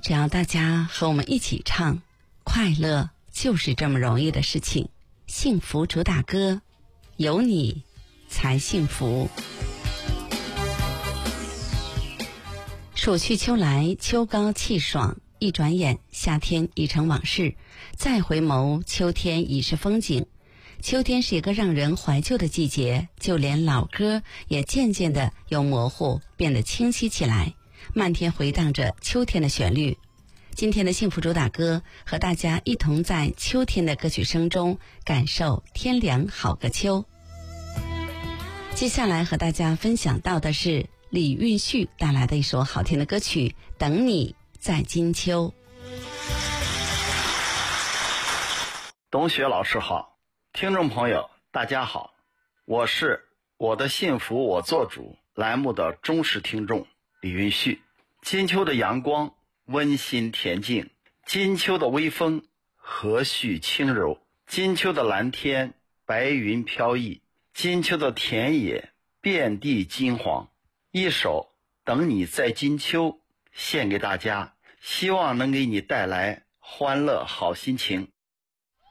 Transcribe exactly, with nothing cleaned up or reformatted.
只要大家和我们一起唱，快乐就是这么容易的事情。幸福主打歌，有你才幸福。暑去秋来，秋高气爽，一转眼夏天已成往事，再回眸秋天已是风景。秋天是一个让人怀旧的季节，就连老歌也渐渐的由模糊变得清晰起来，漫天回荡着秋天的旋律。今天的幸福主打歌，和大家一同在秋天的歌曲声中感受天凉好个秋。接下来和大家分享到的是李运旭带来的一首好听的歌曲《等你在金秋》。 董雪老师好，听众朋友大家好，我是我的幸福我做主栏目的忠实听众李运旭。金秋的阳光温馨恬静，金秋的微风和煦轻柔，金秋的蓝天白云飘逸，金秋的田野遍地金黄。一首等你在金秋献给大家，希望能给你带来欢乐好心情。